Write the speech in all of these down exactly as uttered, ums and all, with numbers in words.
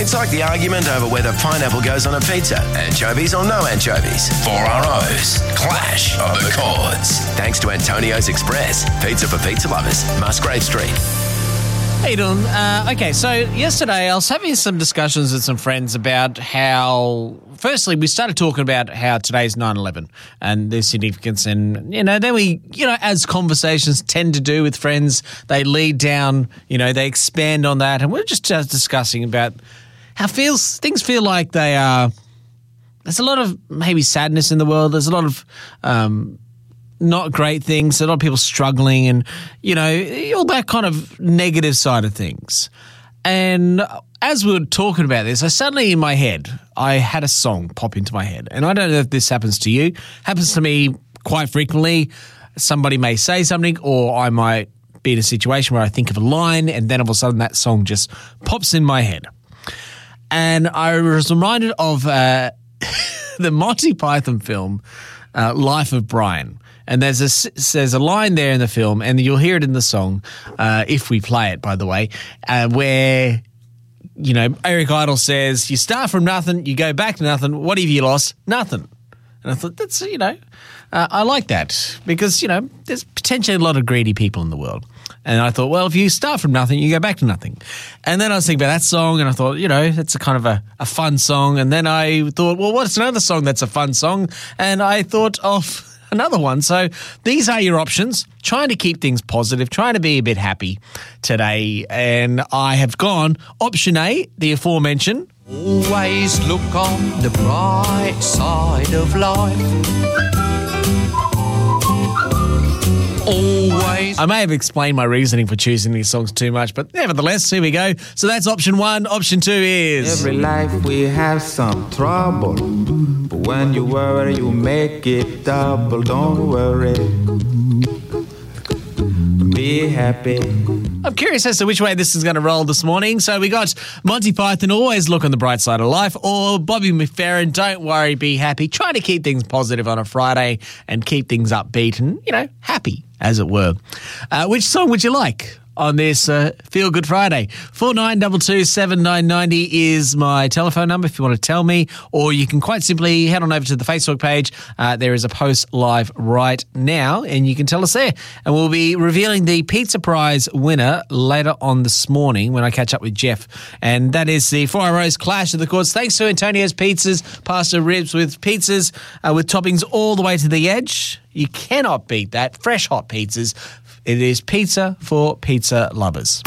It's like the argument over whether pineapple goes on a pizza, anchovies or no anchovies. Four R O's, Clash of the Chords. Thanks to Antonio's Express, pizza for pizza lovers, Musgrave Street. How you doing? Uh, okay, so yesterday I was having some discussions with some friends about how, firstly, we started talking about how today's nine eleven and their significance, and, you know, then we, you know, as conversations tend to do with friends, they lead down, you know, they expand on that, and we're just uh, discussing about how feels things feel like they are, there's a lot of maybe sadness in the world, there's a lot of um not great things, a lot of people struggling and, you know, all that kind of negative side of things. And as we were talking about this, I suddenly in my head, I had a song pop into my head. And I don't know if this happens to you. Happens to me quite frequently. Somebody may say something, or I might be in a situation where I think of a line and then all of a sudden that song just pops in my head. And I was reminded of uh, the Monty Python film, uh, Life of Brian. And there's a, there's a line there in the film, and you'll hear it in the song, uh, if we play it, by the way, uh, where, you know, Eric Idle says, you start from nothing, you go back to nothing, what have you lost? Nothing. And I thought, that's, you know, uh, I like that because, you know, there's potentially a lot of greedy people in the world. And I thought, well, if you start from nothing, you go back to nothing. And then I was thinking about that song, and I thought, you know, it's a kind of a, a fun song. And then I thought, well, what's another song that's a fun song? And I thought of another one. So these are your options. Trying to keep things positive, trying to be a bit happy today. And I have gone option A, the aforementioned. Always look on the bright side of life. Always. I may have explained my reasoning for choosing these songs too much, but nevertheless, here we go. So that's option one. Option two is... Every life we have some trouble, but when you worry, you make it double. Don't worry. Be happy. I'm curious as to which way this is going to roll this morning. So we got Monty Python, Always Look on the Bright Side of Life, or Bobby McFerrin, Don't Worry, Be Happy. Trying to keep things positive on a Friday and keep things upbeat and, you know, happy, as it were. Uh, which song would you like on this uh, Feel Good Friday? four nine two two, seven nine nine zero is my telephone number if you want to tell me, or you can quite simply head on over to the Facebook page. Uh, there is a post live right now, and you can tell us there. And we'll be revealing the pizza prize winner later on this morning when I catch up with Jeff. And that is the Four R O's Clash of the Chords. Thanks to Antonio's Pizzas, pasta ribs with pizzas uh, with toppings all the way to the edge. You cannot beat that. Fresh hot pizzas. It is pizza for pizza lovers.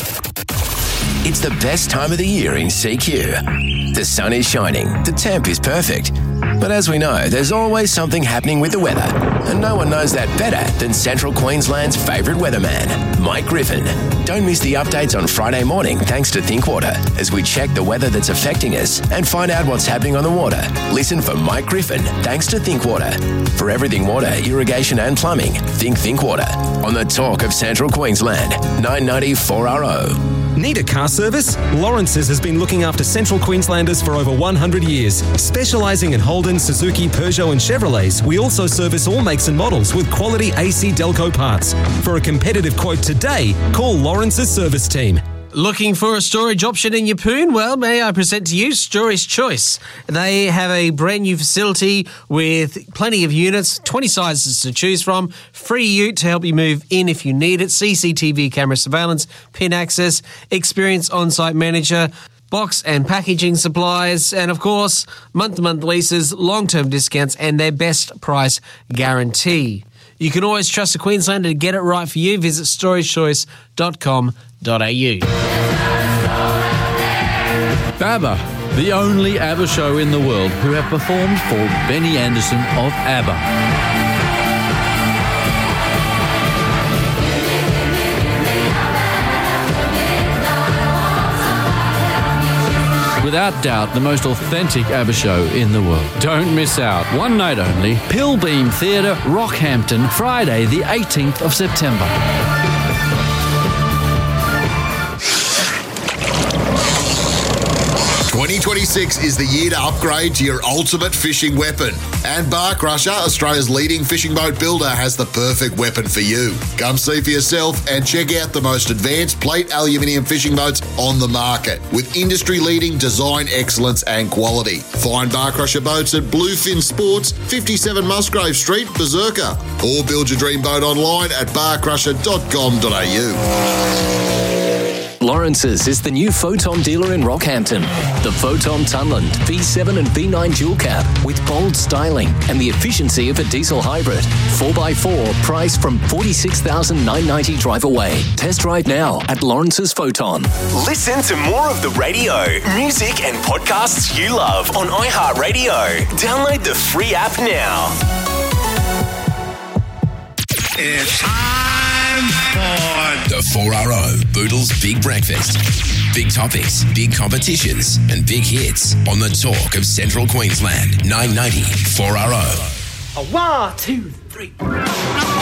It's the best time of the year in C Q. The sun is shining, the temp is perfect. But as we know, there's always something happening with the weather. And no one knows that better than Central Queensland's favourite weatherman, Mike Griffin. Don't miss the updates on Friday morning thanks to Thinkwater as we check the weather that's affecting us and find out what's happening on the water. Listen for Mike Griffin thanks to Thinkwater. For everything water, irrigation and plumbing, think Thinkwater. On the talk of Central Queensland, nine ninety four R O. Need a car service? Lawrence's has been looking after Central Queenslanders for over one hundred years. Specialising in Holden, Suzuki, Peugeot and Chevrolets, we also service all makes and models with quality A C Delco parts. For a competitive quote today, call Lawrence's service team. Looking for a storage option in your poon? Well, may I present to you Storage Choice. They have a brand new facility with plenty of units, twenty sizes to choose from, free ute to help you move in if you need it, C C T V camera surveillance, PIN access, experienced on-site manager, box and packaging supplies, and of course, month-to-month leases, long-term discounts, and their best price guarantee. You can always trust a Queenslander to get it right for you. Visit storage choice dot com dot a u. ABBA, the only ABBA show in the world who have performed for Benny Andersson of ABBA. Without doubt, the most authentic ABBA show in the world. Don't miss out. One night only. Pilbeam Theatre, Rockhampton, Friday the eighteenth of September. twenty twenty-six is the year to upgrade to your ultimate fishing weapon. And Bar Crusher, Australia's leading fishing boat builder, has the perfect weapon for you. Come see for yourself and check out the most advanced plate aluminium fishing boats on the market with industry-leading design excellence and quality. Find Bar Crusher boats at Bluefin Sports, fifty-seven Musgrave Street, Berserker, or build your dream boat online at bar crusher dot com dot a u. Lawrence's is the new Photon dealer in Rockhampton. The Photon Tunland V seven and V nine dual cab with bold styling and the efficiency of a diesel hybrid. four by four, priced from forty-six thousand nine hundred ninety dollars drive away. Test drive now at Lawrence's Photon. Listen to more of the radio, music and podcasts you love on iHeartRadio. Download the free app now. It's time for The four R O Boodles Big Breakfast. Big topics, big competitions, and big hits on the talk of Central Queensland. nine ninety four R O. A one, two, three.